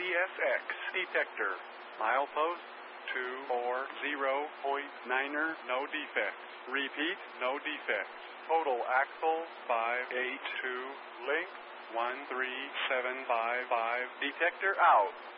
CSX detector. Milepost 240.9er, no defects. Repeat, no defects. Total axle 582, length 13755. Detector out.